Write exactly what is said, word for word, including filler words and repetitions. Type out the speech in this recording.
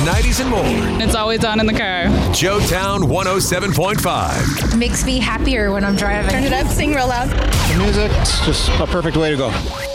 nineties and more. It's always on in the car. Joetown one oh seven point five. Makes me happier when I'm driving. Turn it up, sing real loud. The music, it's just a perfect way to go.